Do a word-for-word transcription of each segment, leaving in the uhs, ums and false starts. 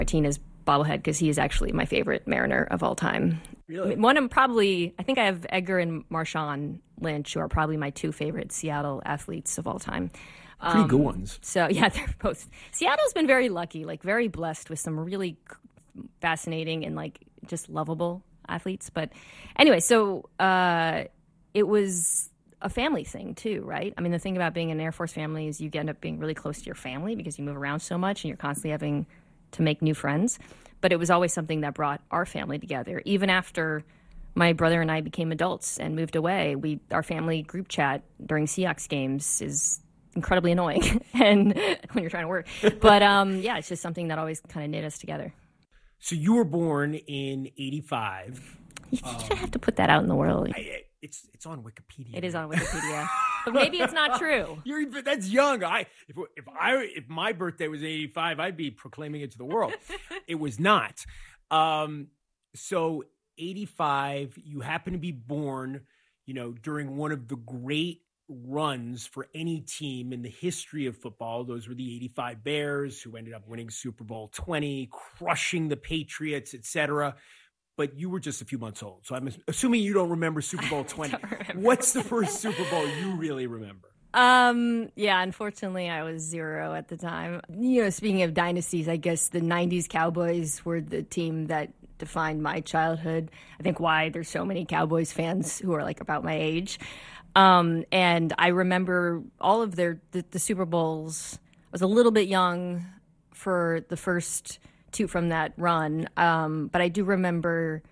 Martinez bobblehead because he is actually my favorite Mariner of all time. Really? One of them probably, I think I have Edgar and Marshawn Lynch, who are probably my two favorite Seattle athletes of all time. Pretty Um, good ones. So, yeah, they're both. Seattle's been very lucky, like very blessed with some really fascinating and like just lovable athletes. But anyway, so uh, it was a family thing too, right? I mean, the thing about being an Air Force family is you end up being really close to your family because you move around so much and you're constantly having to make new friends. But it was always something that brought our family together. Even after my brother and I became adults and moved away, we our family group chat during Seahawks games is incredibly annoying and when you're trying to work. But um, yeah, it's just something that always kind of knit us together. So you were born in eighty-five. You should have to put that out in the world. I, it's it's on Wikipedia. It is on Wikipedia, but maybe it's not true. You're, that's young. I if if I if my birthday was eighty-five, I'd be proclaiming it to the world. It was not. Um, so eighty-five, you happen to be born, you know, during one of the great runs for any team in the history of football. Those were the eighty-five Bears, who ended up winning Super Bowl twenty, crushing the Patriots, et cetera. But you were just a few months old. So I'm assuming you don't remember Super Bowl twenty. What's the first Super Bowl you really remember? Um, yeah, unfortunately, I was zero at the time. You know, speaking of dynasties, I guess the nineties Cowboys were the team that defined my childhood. I think why there's so many Cowboys fans who are like about my age. Um, and I remember all of their the, the Super Bowls. I was a little bit young for the first two from that run, um, but I do remember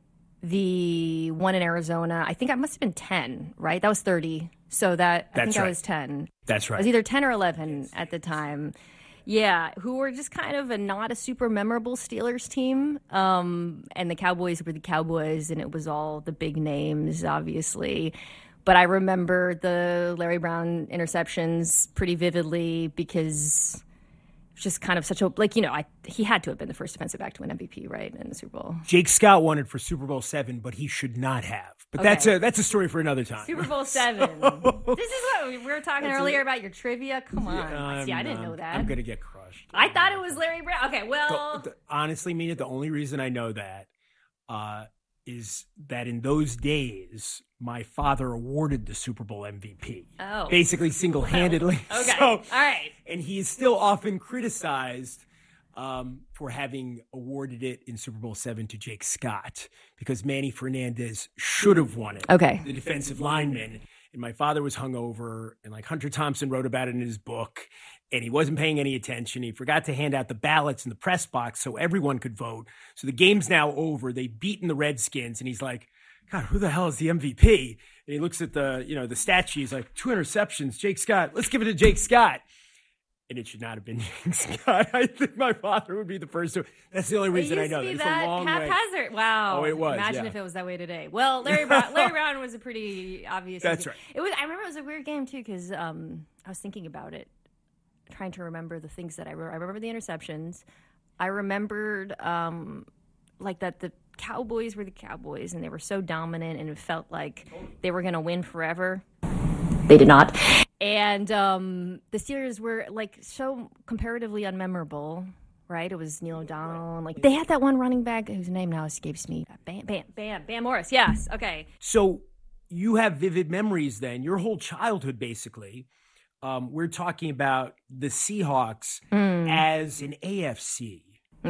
the one in Arizona. I think I must have been ten, right? That was thirty. So that I That's think right. I was ten. That's right. I was either ten or eleven at the time. Yeah, who were just kind of a not a super memorable Steelers team. Um, and the Cowboys were the Cowboys, and it was all the big names, obviously. But I remember the Larry Brown interceptions pretty vividly because it was just kind of such a, like, you know, I he had to have been the first defensive back to win M V P, right, in the Super Bowl. Jake Scott won it for Super Bowl seven, but he should not have. But Okay. that's a that's a story for another time. Super Bowl seven. This is what we were talking That's earlier a- about your trivia. Come on. Yeah, See, I I'm, didn't um, know that. I'm going to get crushed. I thought it was Larry Brown. Okay, well. The- the- honestly, Mina, the only reason I know that uh, is that in those days, my father awarded the Super Bowl M V P. Oh. Basically single-handedly. Okay, So- all right. And he is still often criticized um, for having awarded it in Super Bowl seven to Jake Scott because Manny Fernandez should have won it. Okay. The defensive lineman. And my father was hungover, and like Hunter Thompson wrote about it in his book, and he wasn't paying any attention. He forgot to hand out the ballots in the press box so everyone could vote. So the game's now over. They've beaten the Redskins, and he's like, God, who the hell is the M V P? And he looks at the, you know, the stat sheet. He's like, two interceptions, Jake Scott. Let's give it to Jake Scott. And it should not have been Jake Scott. I think my father would be the first to. That's the only reason I It used know to be It's that a long way. haphazard. Wow. Oh, it was, Imagine yeah. if it was that way today. Well, Larry Brown, Larry Brown was a pretty obvious. That's right. It was. I remember it was a weird game too because um, I was thinking about it, trying to remember the things that I remember. I remember the interceptions. I remembered um, like that the Cowboys were the Cowboys and they were so dominant and it felt like they were going to win forever. They did not. And um, the Steelers were like so comparatively unmemorable, right? It was Neil O'Donnell. And, like they had that one running back whose name now escapes me. Bam, Bam, Bam, Bam Morris. Yes. Okay. So you have vivid memories then, your whole childhood basically. Um, we're talking about the Seahawks Mm. as an A F C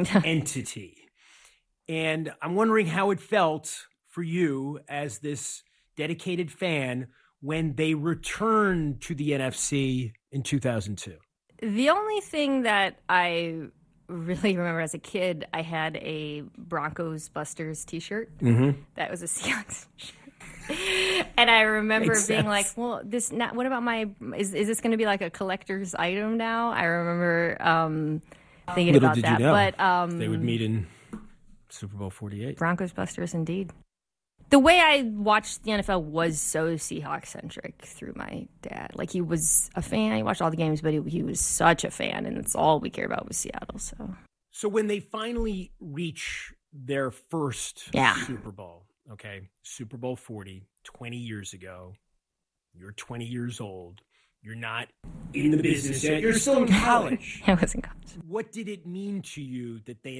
entity. And I'm wondering how it felt for you as this dedicated fan when they returned to the N F C in two thousand two. The only thing that I really remember as a kid, I had a Broncos Busters t-shirt. Mm-hmm. That was a Seahawks shirt. And I remember Makes being sense. like, well, this not, what about my, is, is this going to be like a collector's item now? I remember um, thinking Little about did that. you know, But um, they would meet in Super Bowl forty-eight. Broncos Busters, indeed. The way I watched the N F L was so Seahawks-centric through my dad. Like, he was a fan. He watched all the games, but he, he was such a fan, and it's all we care about was Seattle. So, So when they finally reach their first Yeah. Super Bowl, okay, Super Bowl forty, twenty years ago, you're twenty years old, You're not in the business yet. You're still in college. I was in college. What did it mean to you that they